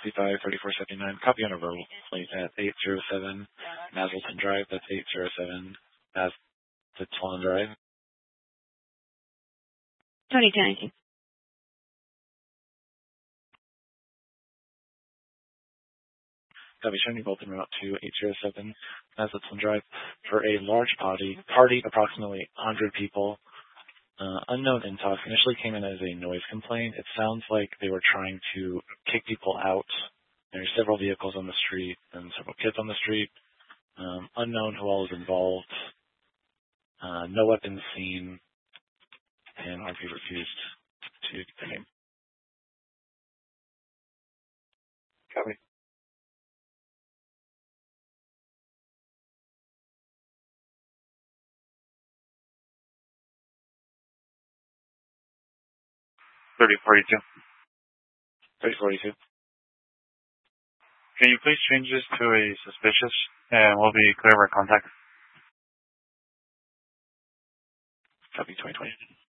C5-3479. Copy on a verbal plate at 807 Maselton Drive. That's 807 Maselton Drive. 2219. Copy, showing you both en route to 807 Maselton Drive for a large party, approximately 100 people. Unknown intox initially came in as a noise complaint. It sounds like they were trying to kick people out. There's several vehicles on the street and several kids on the street. Unknown who all is involved. No weapons seen. And RP refused to get the name. Copy. $30.42. Can you please change this to a suspicious, and we'll be clear of our contact? Copy 2020.